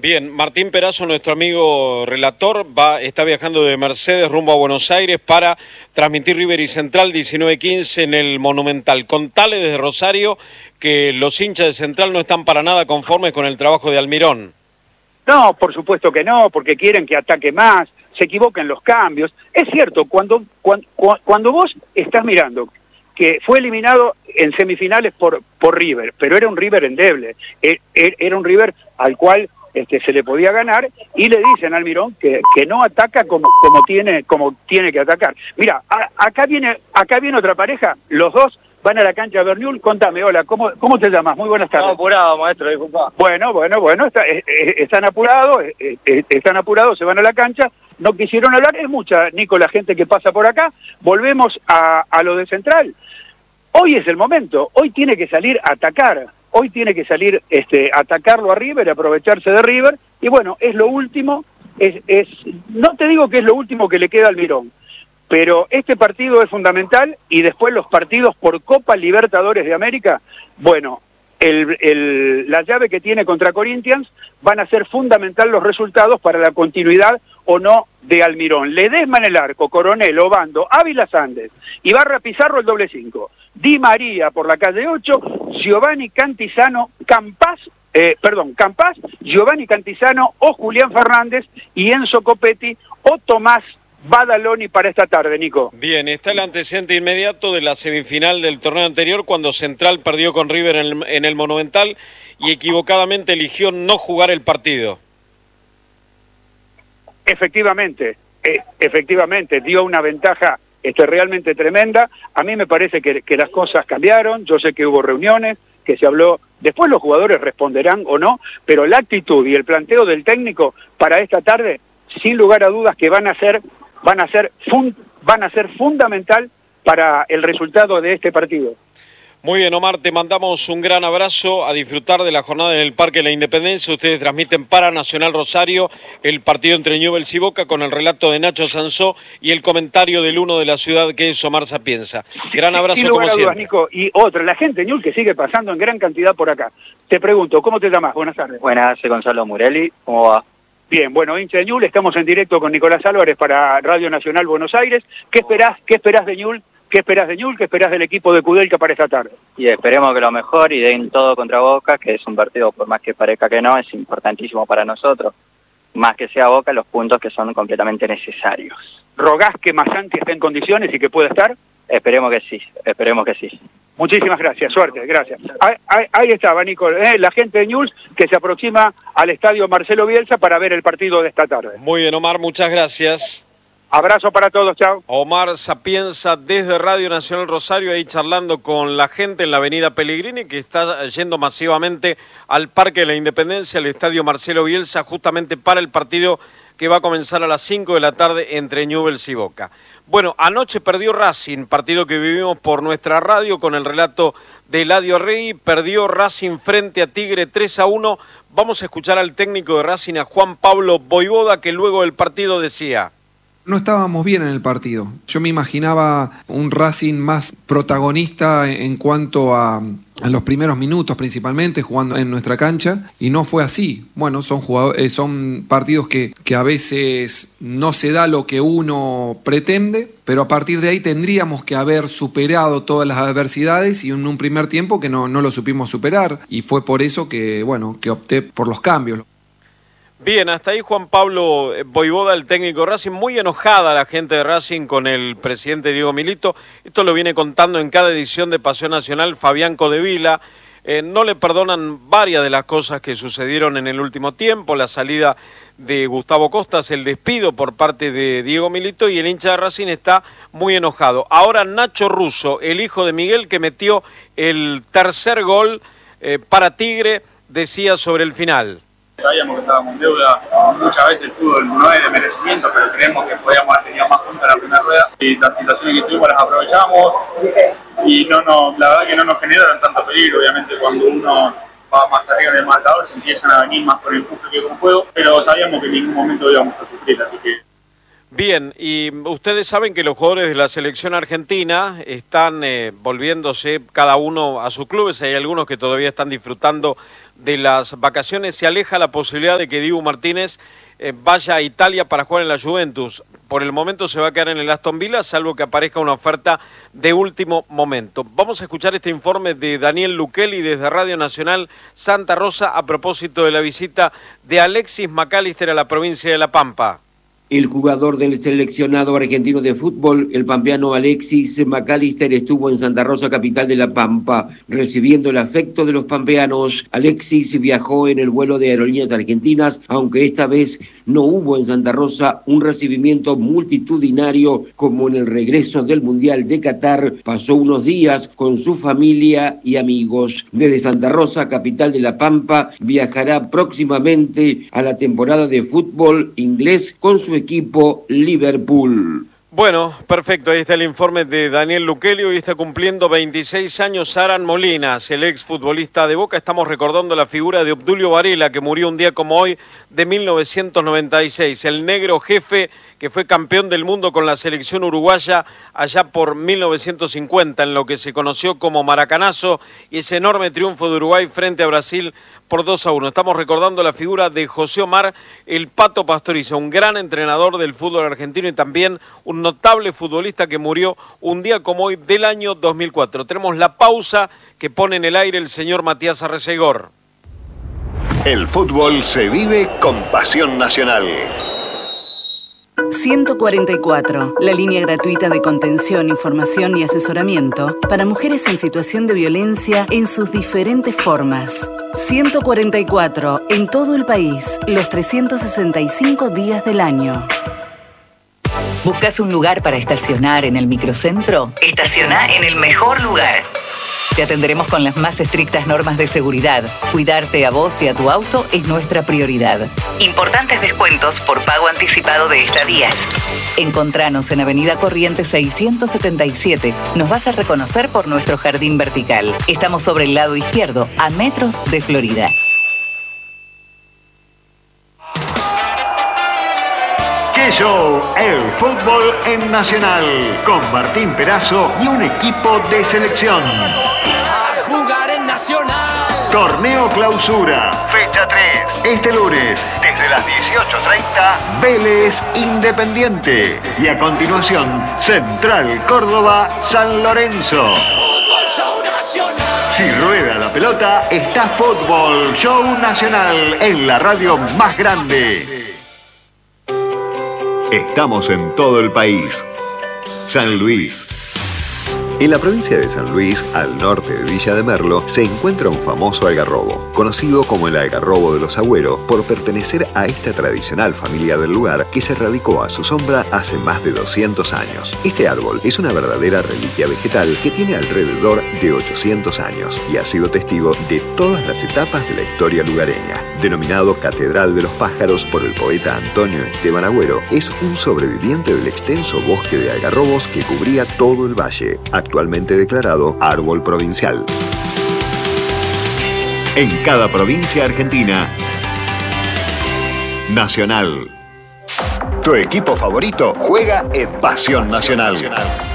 Bien, Martín Perazo, nuestro amigo relator, está viajando de Mercedes rumbo a Buenos Aires para transmitir River y Central 19:15 en el Monumental. Contale desde Rosario que los hinchas de Central no están para nada conformes con el trabajo de Almirón. No, por supuesto que no, porque quieren que ataque más, se equivocan los cambios. Es cierto, cuando vos estás mirando que fue eliminado en semifinales por River, pero era un River endeble, era un River al cual se le podía ganar, y le dicen a Almirón que no ataca como tiene que atacar. Mira, acá viene otra pareja, los dos van a la cancha de Berniul. Contame, hola, ¿cómo te llamas? Muy buenas tardes. No, apurado, maestro, disculpa. Bueno, están apurados, se van a la cancha, no quisieron hablar, es mucha, Nico, la gente que pasa por acá. Volvemos a lo de Central. Hoy es el momento, hoy tiene que salir a atacar, hoy tiene que salir a atacarlo a River, aprovecharse de River, y bueno, es lo último, no te digo que es lo último que le queda al Almirón, pero este partido es fundamental, y después los partidos por Copa Libertadores de América, bueno, la llave que tiene contra Corinthians van a ser fundamental los resultados para la continuidad o no de Almirón. Ledesma en el arco, Coronel, Obando, Ávila Sández, Ibarra Pizarro el doble 5, Di María por la calle 8, Giovanni Cantizano, Campas, Giovanni Cantizano o Julián Fernández y Enzo Copetti o Tomás Badaloni para esta tarde, Nico. Bien, está el antecedente inmediato de la semifinal del torneo anterior, cuando Central perdió con River en el Monumental y equivocadamente eligió no jugar el partido. Efectivamente, dio una ventaja realmente tremenda. A mí me parece que las cosas cambiaron, yo sé que hubo reuniones, que se habló, después los jugadores responderán o no, pero la actitud y el planteo del técnico para esta tarde, sin lugar a dudas que van a ser fundamental para el resultado de este partido. Muy bien, Omar, te mandamos un gran abrazo, a disfrutar de la jornada en el Parque de la Independencia. Ustedes transmiten para Nacional Rosario el partido entre Newell's y Boca con el relato de Nacho Sansó y el comentario del uno de la ciudad, que es Omar Sapienza. Gran abrazo, como siempre. Dudas, Nico. Y otra, la gente Newell's que sigue pasando en gran cantidad por acá. Te pregunto, ¿cómo te llamas? Buenas tardes. Buenas, soy Gonzalo Murelli, ¿cómo va? Bien, bueno, hincha de Newell's, estamos en directo con Nicolás Álvarez para Radio Nacional Buenos Aires. ¿Qué esperás de Newell's? ¿Qué esperás de Newell's? ¿Qué esperás del equipo de Kudelka para esta tarde? Y esperemos que lo mejor y den todo contra Boca, que es un partido, por más que parezca que no, es importantísimo para nosotros. Más que sea Boca, los puntos que son completamente necesarios. ¿Rogás que Masanti esté en condiciones y que pueda estar? Esperemos que sí. Muchísimas gracias, suerte, gracias. Ahí estaba, Nico, la gente de Newell's que se aproxima al estadio Marcelo Bielsa para ver el partido de esta tarde. Muy bien, Omar, muchas gracias. Abrazo para todos, chao. Omar Sapienza desde Radio Nacional Rosario, ahí charlando con la gente en la avenida Pellegrini, que está yendo masivamente al Parque de la Independencia, al estadio Marcelo Bielsa, justamente para el partido que va a comenzar a las 5 de la tarde entre Newell's y Boca. Bueno, anoche perdió Racing, partido que vivimos por nuestra radio con el relato de Eladio Rey. Perdió Racing frente a Tigre 3-1. Vamos a escuchar al técnico de Racing, a Juan Pablo Voivoda, que luego del partido decía: no estábamos bien en el partido. Yo me imaginaba un Racing más protagonista en cuanto a los primeros minutos, principalmente jugando en nuestra cancha, y no fue así. Bueno, son partidos que a veces no se da lo que uno pretende, pero a partir de ahí tendríamos que haber superado todas las adversidades, y en un primer tiempo que no lo supimos superar, y fue por eso que opté por los cambios. Bien, hasta ahí Juan Pablo Voivoda, el técnico de Racing. Muy enojada la gente de Racing con el presidente Diego Milito. Esto lo viene contando en cada edición de Pasión Nacional Fabián Codevila. No le perdonan varias de las cosas que sucedieron en el último tiempo: la salida de Gustavo Costas, el despido por parte de Diego Milito, y el hincha de Racing está muy enojado. Ahora Nacho Russo, el hijo de Miguel, que metió el tercer gol para Tigre, decía sobre el final: sabíamos que estábamos en deuda, muchas veces el fútbol no es de merecimiento, pero creemos que podíamos haber tenido más puntos en la primera rueda, y las situaciones que tuvimos las aprovechamos, y la verdad que no nos generaron tanto peligro. Obviamente cuando uno va más arriba en el marcador se empiezan a venir más con el empuje que con juego, pero sabíamos que en ningún momento íbamos a sufrir, así que... Bien, y ustedes saben que los jugadores de la selección argentina están volviéndose cada uno a sus clubes. Hay algunos que todavía están disfrutando de las vacaciones, se aleja la posibilidad de que Dibu Martínez vaya a Italia para jugar en la Juventus. Por el momento se va a quedar en el Aston Villa, salvo que aparezca una oferta de último momento. Vamos a escuchar este informe de Daniel Luquelli desde Radio Nacional Santa Rosa a propósito de la visita de Alexis McAllister a la provincia de La Pampa. El jugador del seleccionado argentino de fútbol, el pampeano Alexis McAllister, estuvo en Santa Rosa, capital de La Pampa, recibiendo el afecto de los pampeanos. Alexis viajó en el vuelo de Aerolíneas Argentinas, aunque esta vez no hubo en Santa Rosa un recibimiento multitudinario como en el regreso del Mundial de Qatar. Pasó unos días con su familia y amigos. Desde Santa Rosa, capital de La Pampa, viajará próximamente a la temporada de fútbol inglés con su equipo Liverpool. Bueno, perfecto, ahí está el informe de Daniel Luquelli. Hoy está cumpliendo 26 años Aran Molinas, el exfutbolista de Boca. Estamos recordando la figura de Obdulio Varela, que murió un día como hoy de 1996. El negro jefe que fue campeón del mundo con la selección uruguaya allá por 1950, en lo que se conoció como Maracanazo, y ese enorme triunfo de Uruguay frente a Brasil por 2-1. Estamos recordando la figura de José Omar El Pato Pastoriza, un gran entrenador del fútbol argentino y también un notable futbolista que murió un día como hoy del año 2004. Tenemos la pausa que pone en el aire el señor Matías Arrecegor. El fútbol se vive con pasión nacional. 144, la línea gratuita de contención, información y asesoramiento para mujeres en situación de violencia en sus diferentes formas. 144, en todo el país, los 365 días del año. ¿Buscas un lugar para estacionar en el microcentro? Estaciona en el mejor lugar. Te atenderemos con las más estrictas normas de seguridad. Cuidarte a vos y a tu auto es nuestra prioridad. Importantes descuentos por pago anticipado de estadías. Encontranos en Avenida Corrientes 677. Nos vas a reconocer por nuestro jardín vertical. Estamos sobre el lado izquierdo, a metros de Florida. ¡Qué show! El fútbol en Nacional, con Martín Perazo y un equipo de selección. A jugar en Nacional. Torneo Clausura, fecha 3, este lunes, desde las 18:30, Vélez Independiente. Y a continuación, Central Córdoba San Lorenzo. Fútbol Show Nacional. Si rueda la pelota, está Fútbol Show Nacional en la radio más grande. Estamos en todo el país. San Luis. En la provincia de San Luis, al norte de Villa de Merlo, se encuentra un famoso algarrobo, conocido como el algarrobo de los Agüeros por pertenecer a esta tradicional familia del lugar que se radicó a su sombra hace más de 200 años. Este árbol es una verdadera reliquia vegetal que tiene alrededor de 800 años y ha sido testigo de todas las etapas de la historia lugareña. Denominado Catedral de los Pájaros por el poeta Antonio Esteban Agüero, es un sobreviviente del extenso bosque de algarrobos que cubría todo el valle, actualmente declarado árbol provincial. En cada provincia argentina, Nacional. Tu equipo favorito juega en Pasión Nacional.